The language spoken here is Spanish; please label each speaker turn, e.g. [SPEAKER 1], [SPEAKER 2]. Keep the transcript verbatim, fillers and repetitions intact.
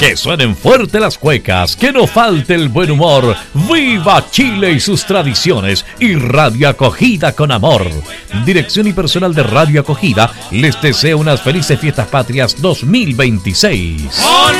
[SPEAKER 1] Que suenen fuerte las cuecas, que no falte el buen humor. ¡Viva Chile y sus tradiciones! Y Radio Acogida con amor. Dirección y personal de Radio Acogida les desea unas felices fiestas patrias dos mil veintiséis.
[SPEAKER 2] Con